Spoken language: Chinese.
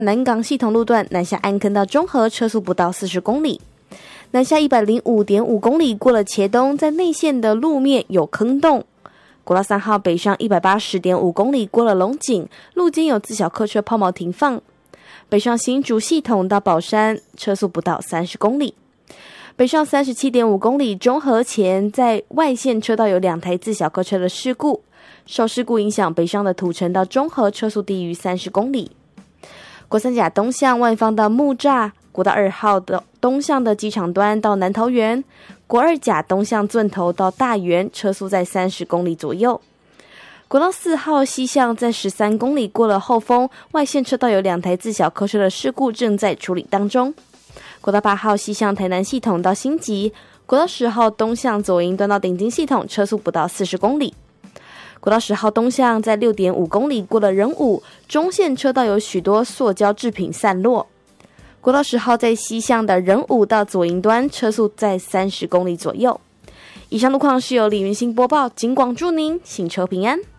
南港系统路段南下安坑到中和，车速不到40公里。南下105.5公里过了茄东，在内线的路面有坑洞。国道3号北上180.5公里过了龙井，路肩有自小客车抛锚停放。北上新竹系统到宝山，车速不到30公里。北上37.5公里中和前，在外线车道有2台自小客车的事故，受事故影响，北上的土城到中和车速低于30公里。国三甲东向万芳到木栅，国道2号的东向的机场端到南桃园，国2甲东向圳头到大园，车速在30公里左右。国道4号西向在13公里过了后丰，外线车道有2台自小客车的事故正在处理当中。国道8号西向台南系统到新集，国道10号东向左营端到顶金系统，车速不到40公里。国道10号东向在6.5公里过了仁武，中线车道有许多塑胶制品散落。国道10号在西向的仁武到左营端，车速在30公里左右。以上路况是由李云兴播报，警广祝您行车平安。